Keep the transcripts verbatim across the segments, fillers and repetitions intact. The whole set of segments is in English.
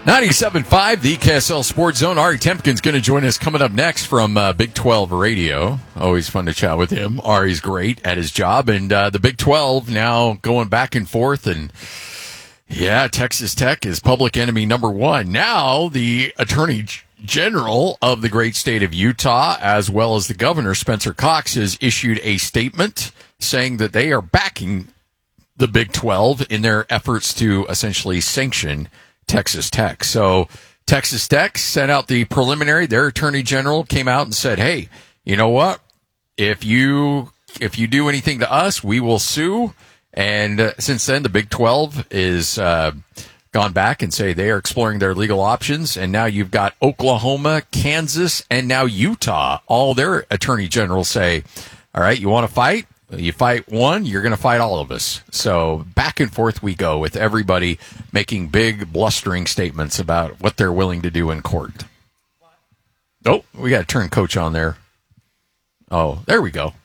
ninety-seven point five, the K S L Sports Zone. Ari Temkin's going to join us coming up next from uh, Big twelve Radio. Always fun to chat with him. Ari's great at his job. And uh, the Big twelve now going back and forth. And, yeah, Texas Tech is public enemy number one. Now the Attorney General of the great state of Utah, as well as the governor, Spencer Cox, has issued a statement saying that they are backing the Big twelve in their efforts to essentially sanction Texas Tech. So Texas Tech sent out the preliminary. Their attorney general came out and said, hey, you know what? If you if you do anything to us, we will sue. And uh, since then, the Big twelve is uh, gone back and say they are exploring their legal options. And now you've got Oklahoma, Kansas, and now Utah. All their attorney generals say, all right, you want to fight? You fight one, you're going to fight all of us. So back and forth we go with everybody making big, blustering statements about what they're willing to do in court. Oh, we got to turn Coach on there. Oh, there we go.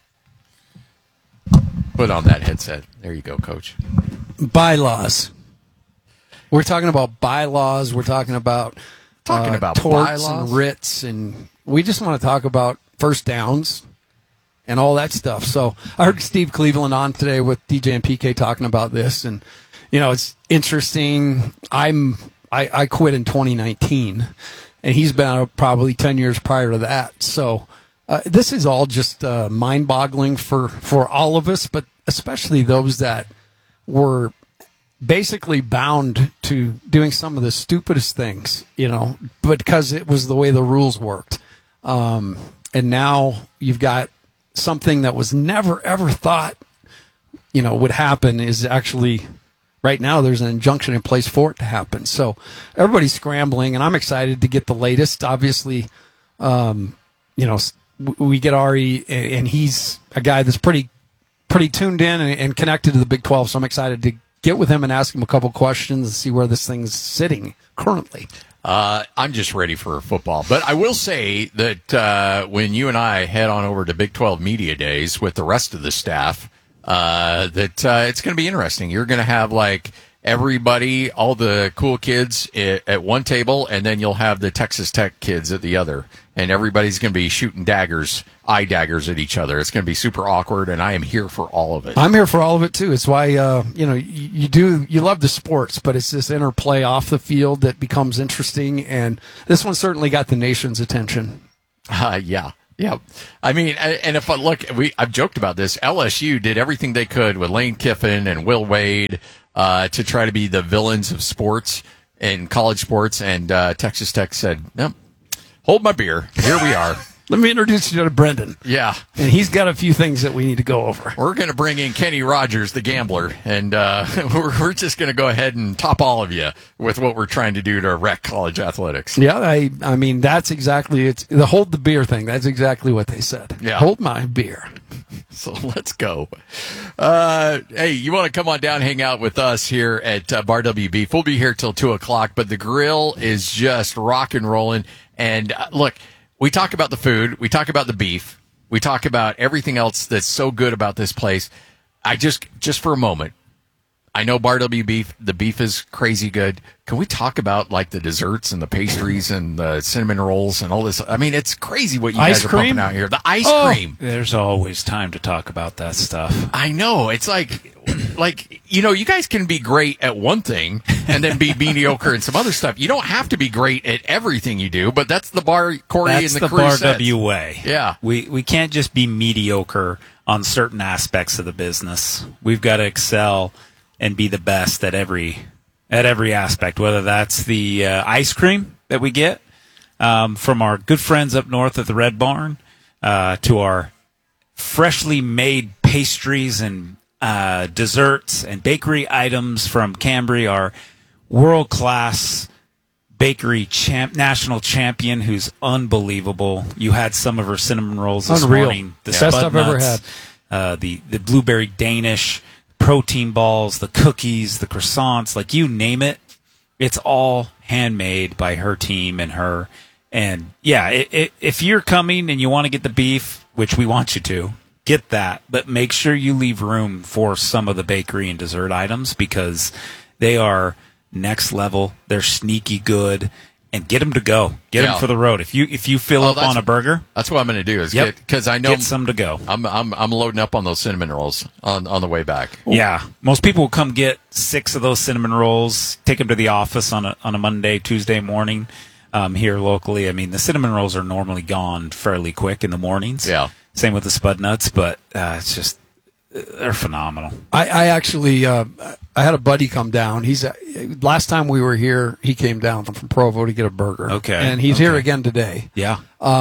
Put on that headset. There you go, Coach. Bylaws. We're talking about bylaws. We're talking about talking uh, about torts bylaws and writs, and we just want to talk about first downs and all that stuff. So I heard Steve Cleveland on today with D J and P K talking about this, and you know it's interesting. I'm I, I quit in twenty nineteen, and he's been out probably ten years prior to that. So uh, this is all just uh, mind-boggling for for all of us, but especially those that were basically bound to doing some of the stupidest things, you know, but because it was the way the rules worked. Um, and now you've got something that was never, ever thought, you know, would happen is actually right now there's an injunction in place for it to happen. So everybody's scrambling, and I'm excited to get the latest. Obviously, um, you know, we get Ari, and he's a guy that's pretty, pretty tuned in and connected to the Big twelve. So I'm excited to get with him and ask him a couple questions and see where this thing's sitting currently. Uh, I'm just ready for football. But I will say that uh, when you and I head on over to Big twelve Media Days with the rest of the staff, uh, that uh, it's going to be interesting. You're going to have, like, everybody, all the cool kids at one table, and then you'll have the Texas Tech kids at the other. And everybody's going to be shooting daggers, eye daggers at each other. It's going to be super awkward, and I am here for all of it. I'm here for all of it, too. It's why, uh, you know, you, you do, you love the sports, but it's this interplay off the field that becomes interesting, and this one certainly got the nation's attention. Uh, yeah. Yeah. I mean, and if I look, we, I've joked about this. L S U did everything they could with Lane Kiffin and Will Wade, uh, to try to be the villains of sports in college sports. And, uh, Texas Tech said, no, hold my beer. Here we are. Let me introduce you to Brendan. Yeah. And he's got a few things that we need to go over. We're going to bring in Kenny Rogers, the gambler, and uh, we're, we're just going to go ahead and top all of you with what we're trying to do to wreck college athletics. Yeah, I I mean, that's exactly, it's the hold the beer thing. That's exactly what they said. Yeah. Hold my beer. So let's go. Uh, hey, you want to come on down, hang out with us here at uh, Bar W Beef. We'll be here till two o'clock, but the grill is just rock and rolling. And uh, look, we talk about the food. We talk about the beef. We talk about everything else that's so good about this place. I just, just for a moment, I know Bar W Beef, the beef is crazy good. Can we talk about like the desserts and the pastries and the cinnamon rolls and all this? I mean, it's crazy what you ice guys are cream? pumping out here. The ice Oh. cream. There's always time to talk about that stuff. I know. It's like, like, you know, you guys can be great at one thing and then be mediocre in some other stuff. You don't have to be great at everything you do, but that's the bar Corey That's and the, the crew Bar says. W way. Yeah. We we can't just be mediocre on certain aspects of the business. We've got to excel and be the best at every at every aspect, whether that's the uh, ice cream that we get um, from our good friends up north at the Red Barn, uh, to our freshly made pastries and uh, desserts and bakery items from Cambry, our world-class bakery champ, national champion, who's unbelievable. You had some of her cinnamon rolls this Unreal. morning. The Best Spud I've ever Nuts, had. Uh, the, the blueberry Danish, protein balls, the cookies, the croissants, like you name it. It's all handmade by her team and her. And yeah, it, it, if you're coming and you want to get the beef, which we want you to, get that. But make sure you leave room for some of the bakery and dessert items because they are next level. They're sneaky good. And get them to go. Get Yeah. them for the road. If you if you fill Oh, up that's- on a burger, That's what I'm going to do. Is Yep. get because I know get some to go. I'm I'm I'm loading up on those cinnamon rolls on on the way back. Yeah, most people will come get six of those cinnamon rolls, take them to the office on a on a Monday, Tuesday morning um, here locally. I mean, the cinnamon rolls are normally gone fairly quick in the mornings. Yeah. Same with the Spud Nuts, but uh, it's just they're phenomenal. I, I actually, uh, I had a buddy come down. He's uh, last time we were here, he came down from, from Provo to get a burger. Okay. And he's Okay. here again today. Yeah.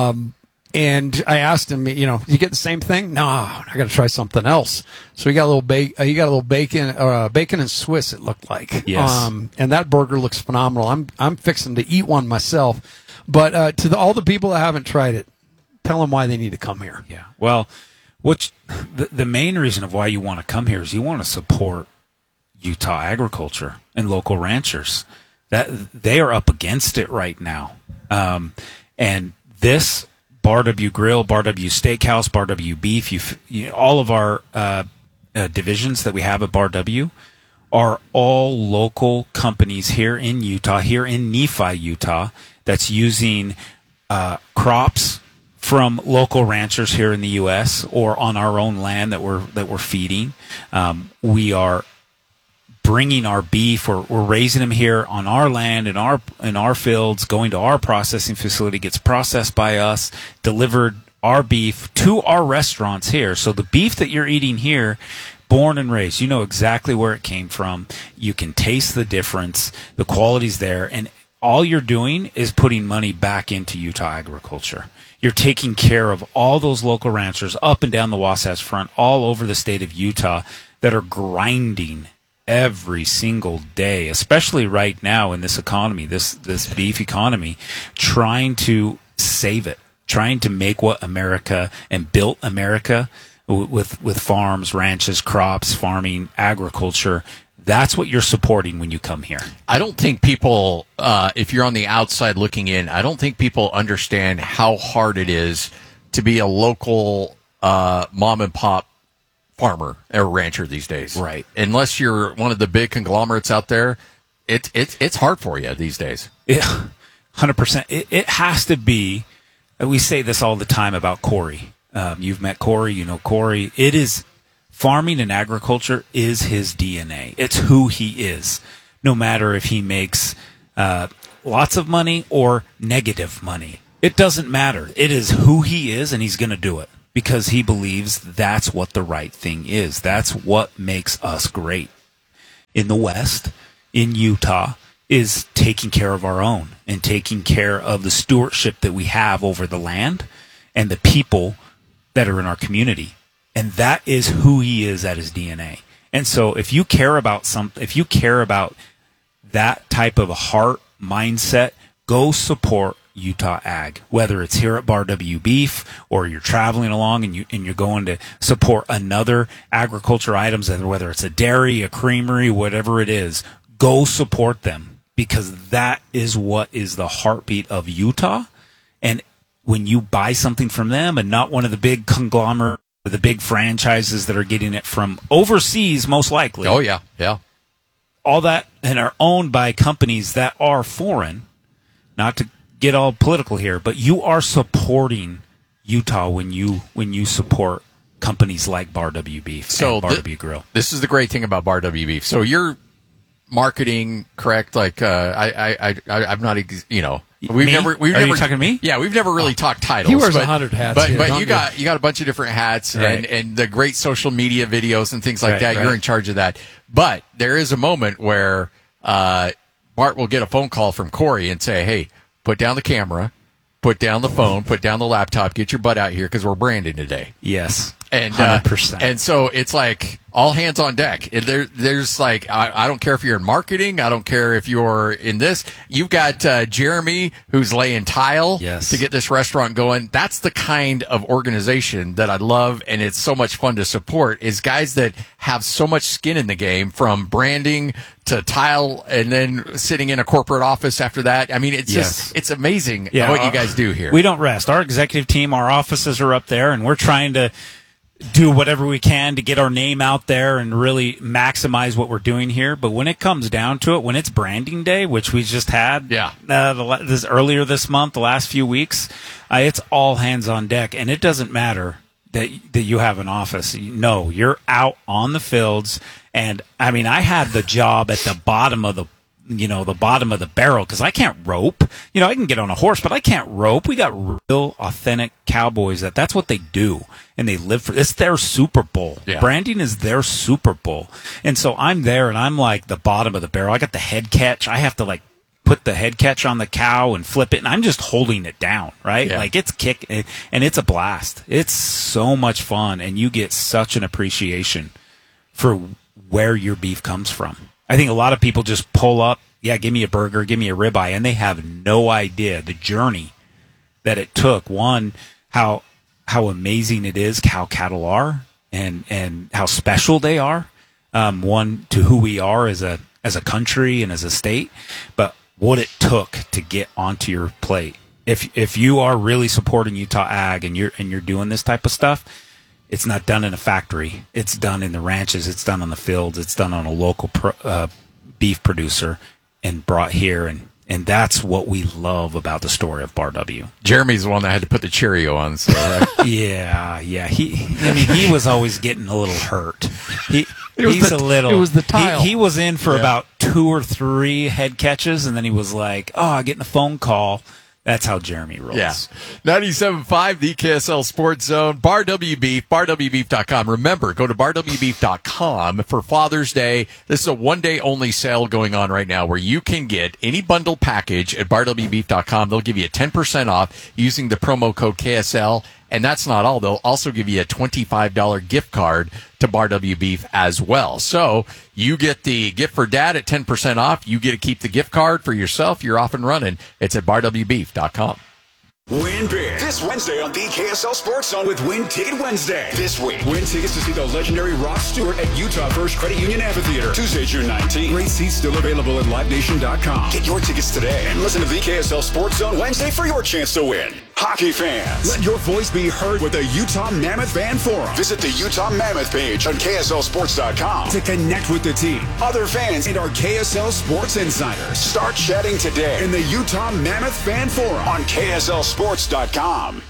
And I asked him, you know, you get the same thing? No, I got to try something else. So he got a little bacon. Uh, he got a little bacon, uh, bacon and Swiss. It looked like. Yes. Um, and that burger looks phenomenal. I'm I'm fixing to eat one myself. But uh, to the, all the people that haven't tried it, tell them why they need to come here. Yeah. Well, which the, the main reason of why you want to come here is you want to support Utah agriculture and local ranchers. That they are up against it right now. Um, and this Bar W Grill, Bar W Steakhouse, Bar W Beef, you, you all of our uh, uh, divisions that we have at Bar W are all local companies here in Utah, here in Nephi, Utah, that's using uh, crops from local ranchers here in the U S or on our own land that we're that we're feeding. Um, we are bringing our beef, or we're raising them here on our land, in our in our fields, going to our processing facility, gets processed by us, delivered our beef to our restaurants here. So the beef that you're eating here, born and raised, you know exactly where it came from. You can taste the difference. The quality's there, and all you're doing is putting money back into Utah agriculture. You're taking care of all those local ranchers up and down the Wasatch Front, all over the state of Utah, that are grinding every single day, especially right now in this economy, this this beef economy, trying to save it, trying to make what America and built America with with farms, ranches, crops, farming, agriculture. That's what you're supporting when you come here. I don't think people, uh, if you're on the outside looking in, I don't think people understand how hard it is to be a local uh, mom and pop farmer or rancher these days. Right. Unless you're one of the big conglomerates out there, it, it, it's hard for you these days. Yeah, one hundred percent. It, it has to be, we say this all the time about Corey. Um, you've met Corey, you know Corey. It is, farming and agriculture is his D N A. It's who he is, no matter if he makes uh, lots of money or negative money. It doesn't matter. It is who he is, and he's going to do it because he believes that's what the right thing is. That's what makes us great. In the West, in Utah, is taking care of our own and taking care of the stewardship that we have over the land and the people that are in our community. And that is who he is at his D N A. And so if you care about something, if you care about that type of a heart mindset, go support Utah Ag, whether it's here at Bar W Beef or you're traveling along and you and you're going to support another agriculture items, whether it's a dairy, a creamery, whatever it is, go support them, because that is what is the heartbeat of Utah. And when you buy something from them and not one of the big conglomerate, the big franchises that are getting it from overseas, most likely. Oh, yeah, yeah. All that, and are owned by companies that are foreign, not to get all political here, but you are supporting Utah when you when you support companies like Bar W Beef So and Bar thi- W Grill. This is the great thing about Bar W Beef. So you're marketing, correct? Like, uh, I, I, I, I'm not, ex- you know, we've Me? never, we've Are you never talking to me? Yeah, we've never really talked titles. He wears but, a hundred hats But, here, but don't you you? got, you got a bunch of different hats and, Right. and the great social media videos and things like Right, that. right. You're in charge of that. But there is a moment where, uh, Bart will get a phone call from Corey and say, hey, put down the camera, put down the phone, put down the laptop, get your butt out here because we're branding today. Yes, And one uh, hundred percent. and so it's like all hands on deck. And There, there's like I, I don't care if you're in marketing. I don't care if you're in this. You've got uh, Jeremy who's laying tile Yes. to get this restaurant going. That's the kind of organization that I love, and it's so much fun to support. Is guys that have so much skin in the game, from branding to tile, and then sitting in a corporate office after that. I mean, it's Yes. just it's amazing Yeah, what you our- guys do here. We don't rest. Our executive team, our offices are up there, and we're trying to do whatever we can to get our name out there and really maximize what we're doing here. But when it comes down to it, when it's branding day, which we just had yeah. uh, the, this earlier this month, the last few weeks, uh, it's all hands on deck. And it doesn't matter that that you have an office. No, you're out on the fields. And, I mean, I had the job at the bottom of the you know, the bottom of the barrel because I can't rope. You know, I can get on a horse, but I can't rope. We got real authentic cowboys that that's what they do, and they live for it's their Super Bowl. Yeah. Branding is their Super Bowl. And so I'm there, and I'm like the bottom of the barrel. I got the head catch. I have to, like, put the head catch on the cow and flip it, and I'm just holding it down, right? Yeah. Like, it's kick, and it's a blast. It's so much fun, and you get such an appreciation for where your beef comes from. I think a lot of people just pull up, yeah, give me a burger, give me a ribeye, and they have no idea the journey that it took. One, how how amazing it is how cattle are, and and how special they are. Um, one, to who we are as a as a country and as a state, but what it took to get onto your plate. If if you are really supporting Utah Ag and you're and you're doing this type of stuff, it's not done in a factory. It's done in the ranches. It's done on the fields. It's done on a local pro, uh, beef producer and brought here. And, and that's what we love about the story of Bar W. Jeremy's the one that had to put the Cheerio on. So that... yeah, yeah. He, I mean, he was always getting a little hurt. He, it was he's the, a little. It was the tile. He, he was in for yeah. about two or three head catches, and then he was like, "Oh, getting a phone call." That's how Jeremy rolls. Yeah. ninety-seven point five, the K S L Sports Zone. Bar W Beef, bar w beef dot com. Remember, go to bar w beef dot com for Father's Day. This is a one-day only sale going on right now where you can get any bundle package at bar w beef dot com. They'll give you ten percent off using the promo code K S L. And that's not all. They'll also give you a twenty-five dollars gift card to Bar W Beef as well. So you get the gift for dad at ten percent off. You get to keep the gift card for yourself. You're off and running. It's at bar w beef dot com. Win big this Wednesday on the K S L Sports Zone with Win Ticket Wednesday. This week, win tickets to see the legendary Rod Stewart at Utah First Credit Union Amphitheater. Tuesday, June nineteenth. Great seats still available at live nation dot com. Get your tickets today and listen to the K S L Sports Zone Wednesday for your chance to win. Hockey fans, let your voice be heard with the Utah Mammoth Fan Forum. Visit the Utah Mammoth page on K S L sports dot com to connect with the team, other fans, and our K S L Sports insiders. Start chatting today in the Utah Mammoth Fan Forum on K S L sports dot com.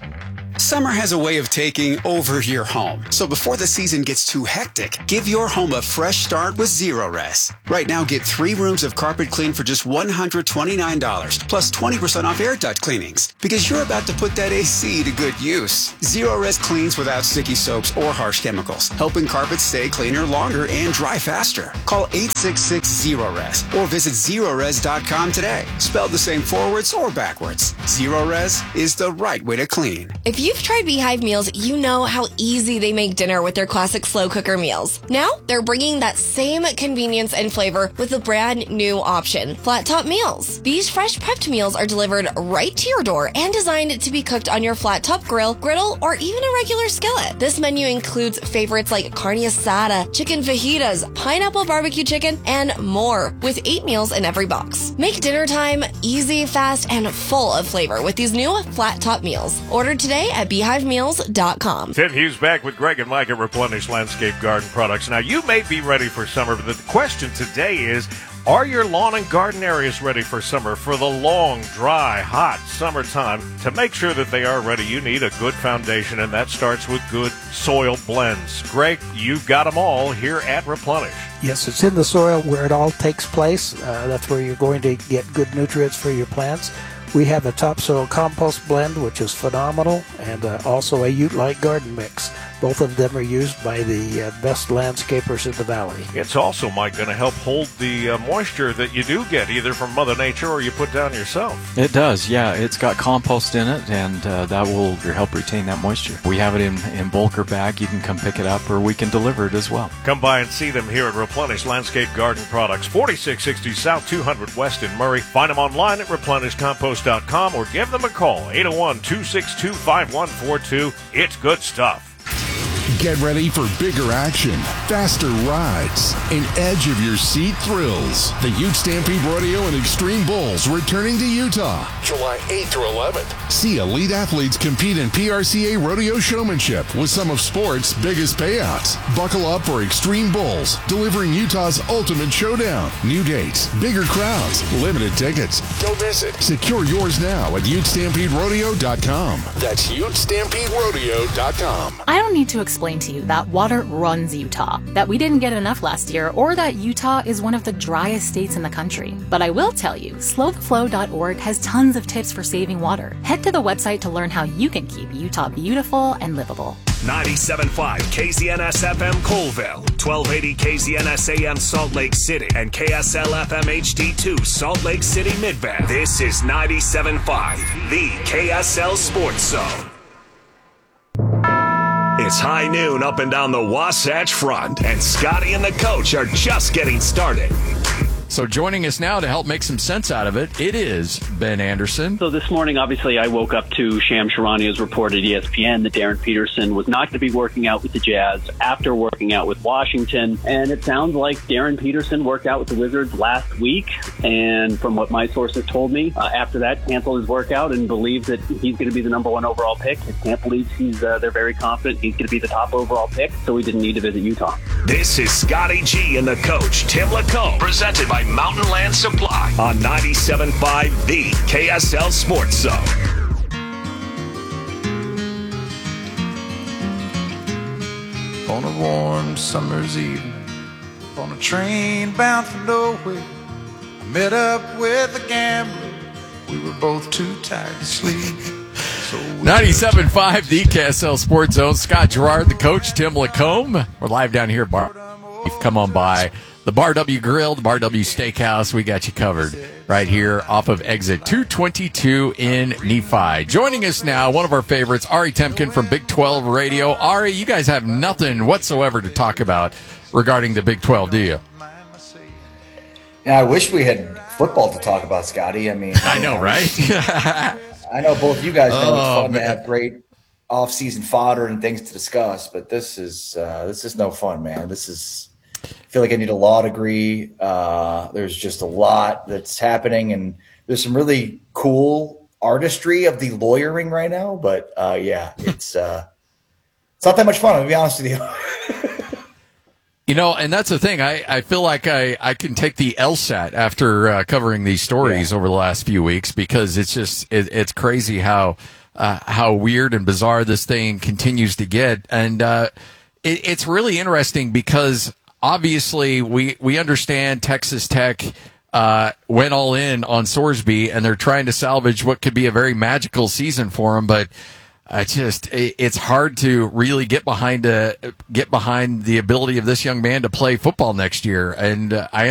Summer has a way of taking over your home. So before the season gets too hectic, give your home a fresh start with Zerorez. Right now, get three rooms of carpet clean for just one hundred twenty-nine dollars, plus twenty percent off air duct cleanings. Because you're about to put that A C to good use. Zerorez cleans without sticky soaps or harsh chemicals, helping carpets stay cleaner longer and dry faster. Call eight six six Zerorez or visit Zerorez dot com today. Spelled the same forwards or backwards. Zerorez is the right way to clean. If you've tried Beehive meals, you know how easy they make dinner with their classic slow cooker meals. Now, they're bringing that same convenience and flavor with a brand new option, Flat Top Meals. These fresh prepped meals are delivered right to your door and designed to be cooked on your flat top grill, griddle, or even a regular skillet. This menu includes favorites like carne asada, chicken fajitas, pineapple barbecue chicken, and more, with eight meals in every box. Make dinner time easy, fast, and full of flavor with these new Flat Top Meals. Order today at beehive meals dot com. Tim Hughes back with Greg and Mike at Replenish Landscape Garden Products. Now, you may be ready for summer, but the question today is, are your lawn and garden areas ready for summer, for the long, dry, hot summertime? To make sure that they are ready, you need a good foundation, and that starts with good soil blends. Greg, you've got them all here at Replenish. Yes, it's in the soil where it all takes place. Uh, that's where you're going to get good nutrients for your plants. We have a topsoil compost blend, which is phenomenal, and uh, also a Ute-like garden mix. Both of them are used by the uh, best landscapers in the valley. It's also, Mike, going to help hold the uh, moisture that you do get, either from Mother Nature or you put down yourself. It does, yeah. It's got compost in it, and uh, that will help retain that moisture. We have it in, in bulk or bag. You can come pick it up, or we can deliver it as well. Come by and see them here at Replenish Landscape Garden Products, forty-six sixty South two hundred West in Murray. Find them online at replenish compost dot com or give them a call, eight oh one, two six two, five one four two. It's good stuff. Get ready for bigger action, faster rides, and edge of your seat thrills. The Ute Stampede Rodeo and Extreme Bulls returning to Utah July eighth through eleventh. See elite athletes compete in P R C A rodeo showmanship with some of sports' biggest payouts. Buckle up for Extreme Bulls, delivering Utah's ultimate showdown. New dates, bigger crowds, limited tickets. Don't miss it. Secure yours now at ute stampede rodeo dot com. That's ute stampede rodeo dot com. I don't need to explain to you that water runs Utah, that we didn't get enough last year, or that Utah is one of the driest states in the country. But I will tell you, slow the flow dot org has tons of tips for saving water. Head to the website to learn how you can keep Utah beautiful and livable. ninety-seven point five K Z N S F M Colville, twelve eighty K Z N S A M Salt Lake City, and K S L F M H D two Salt Lake City Midvale. This is ninety-seven point five, the K S L Sports Zone. It's high noon up and down the Wasatch Front, and Scotty and the coach are just getting started. So joining us now to help make some sense out of it, it is Ben Anderson. So this morning, obviously, I woke up to Sham Sharania's report at E S P N that Darren Peterson was not going to be working out with the Jazz after working out with Washington. And it sounds like Darren Peterson worked out with the Wizards last week. And from what my sources told me, uh, after that, canceled his workout and believes that he's going to be the number one overall pick. His camp believes he's, uh, they're very confident he's going to be the top overall pick, so he didn't need to visit Utah. This is Scotty G and the coach, Tim Lacombe, presented by Mountain Land Supply on ninety-seven point five, the K S L Sports Zone. On a warm summer's evening, on a train bound for nowhere, I met up with a gambler. We were both too tired to sleep. So ninety-seven point five, the K S L Sports Zone. Scott Gerard, the coach, Tim Lacombe. We're live down here at Bar. Come on by the Bar W Grill, the Bar W Steakhouse. We got you covered right here off of exit two twenty-two in Nephi. Joining us now, one of our favorites, Ari Temkin from Big twelve Radio. Ari, you guys have nothing whatsoever to talk about regarding the Big twelve, do you? Yeah, I wish we had football to talk about, Scotty. I mean, I know, right? I know both you guys know Oh, it's fun man. to have great off-season fodder and things to discuss, but this is uh, this is no fun, man. This is I feel like I need a law degree. Uh, there's just a lot that's happening, and there's some really cool artistry of the lawyering right now. But uh, yeah, it's uh, it's not that much fun. I'll be honest with you. You know, and that's the thing. I, I feel like I, I can take the LSAT after uh, covering these stories yeah. over the last few weeks, because it's just it, it's crazy how uh, how weird and bizarre this thing continues to get, and uh, it, it's really interesting because obviously we we understand Texas Tech uh, went all in on Sorsby, and they're trying to salvage what could be a very magical season for them, but. I just, it's hard to really get behind a, get behind the ability of this young man to play football next year. And uh, I